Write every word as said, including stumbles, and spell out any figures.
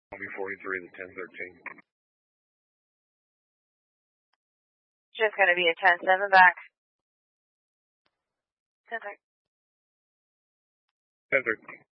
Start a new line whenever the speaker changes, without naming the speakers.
Army forty-three, the ten thirteen.
Just going to be a ten seven back. ten thirteen.
ten thirteen.